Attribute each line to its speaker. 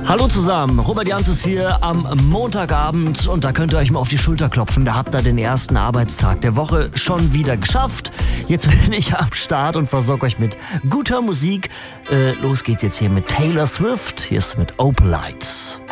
Speaker 1: Hallo zusammen, Robert Jans ist hier am Montagabend und da könnt ihr euch mal auf die Schulter klopfen. Da habt ihr den ersten Arbeitstag der Woche schon wieder geschafft. Jetzt bin ich am Start und versorge euch mit guter Musik. Los geht's jetzt hier mit Taylor Swift. Hier ist mit Opalite.